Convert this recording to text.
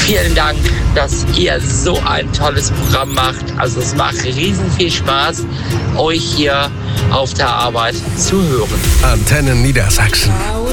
vielen Dank, dass ihr so ein tolles Programm macht. Also es macht riesen viel Spaß, euch hier auf der Arbeit zu hören. Antenne Niedersachsen.